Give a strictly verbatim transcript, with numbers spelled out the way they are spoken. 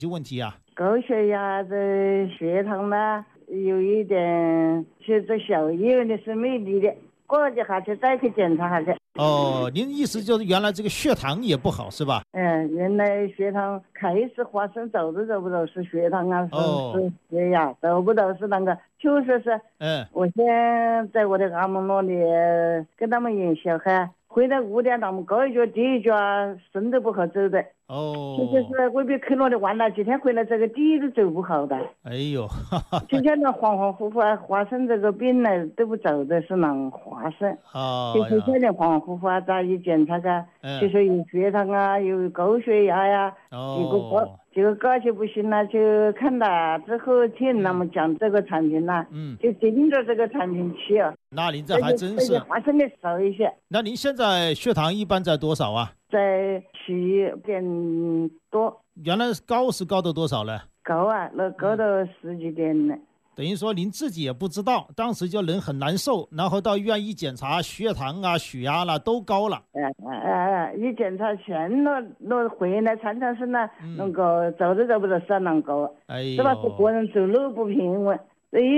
就问题啊？ 高血压的血糖呢，有一点是这小医院的是没理的，过几下去再去检查下去。 哦，您意思就是原来这个血糖也不好是吧？ 嗯，原来血糖开始发生走都走不到是血糖啊，是、 哦、 是血压，走不到是那个，确实是。 嗯， 我先在我的阿姆那里跟他们演小孩，回到屋里他们高一脚低一脚，身都不好走的。 哦， 其实是未必去那里玩了几天回来，这个地都走不好的。 哎呦，哈哈， 就像那恍恍惚惚发生这个病呢，都不走的是能发生。 哦就是呀， 有点恍恍惚惚啊，再一检查个， 嗯就说有血糖啊，有高血压呀、结果高哦， 结果高血不行了，就看了之后听他们讲这个产品啦， 嗯， 就盯着这个产品吃啊。 那您这还真是。 发生的少一些。 那您现在血糖一般在多少啊？ 在七点多。 原来高是高到多少呢？ 高啊，那高到十几点了。 等于说您自己也不知道，当时就人很难受，然后到医院一检查，血糖啊、血压啦、都高了。 哎哎哎，一检查全那那回来常常是那能够走都走不到山能够， 哎呦， 是吧？是个人走路不平稳。